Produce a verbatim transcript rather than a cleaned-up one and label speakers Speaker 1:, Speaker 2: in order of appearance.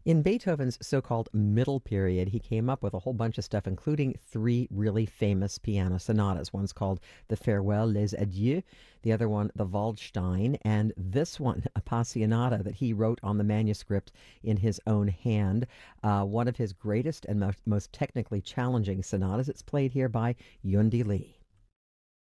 Speaker 1: In Beethoven's so-called middle period, he came up with a whole bunch of stuff, including three really famous piano sonatas. One's called the Farewell, Les Adieux, the other one, the Waldstein, and this one, Appassionata, that he wrote on the manuscript in his own hand. Uh, one of his greatest and most, most technically challenging sonatas. It's played here by Yundi Lee.